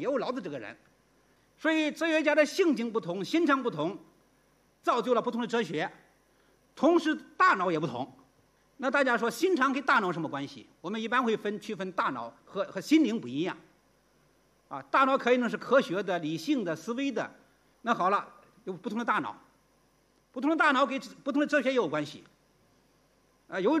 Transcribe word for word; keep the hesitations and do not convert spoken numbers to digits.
也有老子这个人。所以哲学家的性情不同，心肠不同，造就了不同的哲学，同时大脑也不同。那大家说心肠跟大脑什么关系？我们一般会分区分大脑和和心灵不一样。啊，大脑可以呢是科学的、理性的、思维的。那好了，有不同的大脑，不同的大脑跟不同的哲学也有关系。啊，有